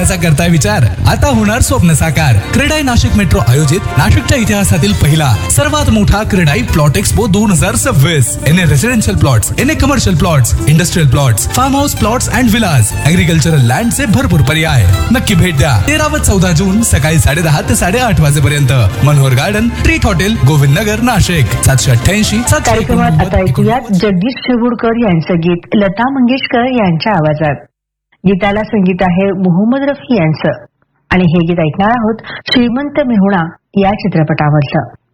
कसा करताय विचार? आता होणार स्वप्न साकार. क्रेडाई नाशिक मेट्रो आयोजित नाशिकच्या इतिहासातील पहिला सर्वात मोठा क्रेडाई प्लॉट एक्सपो 2026. एने रेसिडेन्शियल प्लॉट्स, एने commercial plots, industrial plots, form house plots and Vilas, agricultural land चे भरपूर पर्याय. नक्की भेट द्या. 13 व 14 जून सकाळी 10:30 ते 8:30 वाजेपर्यंत. Manohar garden, treat hotel, Govind Nagar, Nashik. 788 कार्यक्रमात आता ऐकूयात जगदीश शेवुडकर यांचं गीत लता मंगेशकर यांच्या आवाजात. गीताला संगीत आहे मोहम्मद रफी यांचं आणि हे गीत ऐकणार आहोत श्रीमंत मेहुणा या चित्रपटावरचं.